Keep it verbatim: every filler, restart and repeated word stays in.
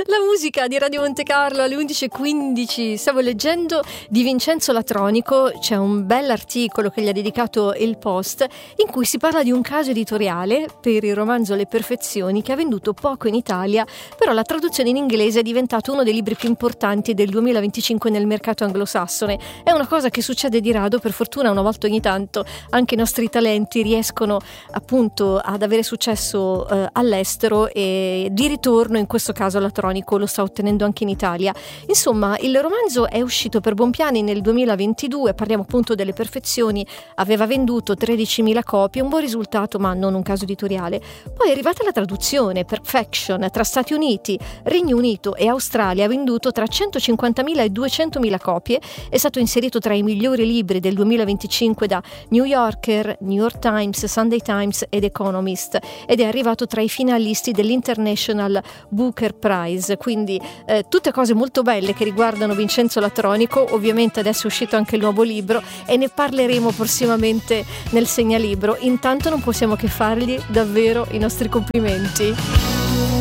La musica di Radio Monte Carlo alle undici e quindici. Stavo leggendo di Vincenzo Latronico, c'è un bell'articolo che gli ha dedicato il Post in cui si parla di un caso editoriale per il romanzo Le Perfezioni che ha venduto poco in Italia, però la traduzione in inglese è diventato uno dei libri più importanti del duemilaventicinque nel mercato anglosassone. È una cosa che succede di rado, per fortuna una volta ogni tanto anche i nostri talenti riescono appunto ad avere successo eh, all'estero, e di ritorno in questo caso Latronico lo sta ottenendo anche in Italia. Insomma, il romanzo è uscito per Bompiani nel duemilaventidue, parliamo appunto delle Perfezioni, aveva venduto tredicimila copie, un buon risultato ma non un caso editoriale. Poi è arrivata la traduzione, Perfection, tra Stati Uniti, Regno Unito e Australia, ha venduto tra centocinquantamila e duecentomila copie, è stato inserito tra i migliori libri del duemilaventicinque da New Yorker, New York Times, Sunday Times ed Economist, ed è arrivato tra i finalisti dell'International Booker Prize. Quindi eh, tutte cose molto belle che riguardano Vincenzo Latronico. Ovviamente adesso è uscito anche il nuovo libro e ne parleremo prossimamente nel segnalibro. Intanto non possiamo che fargli davvero i nostri complimenti.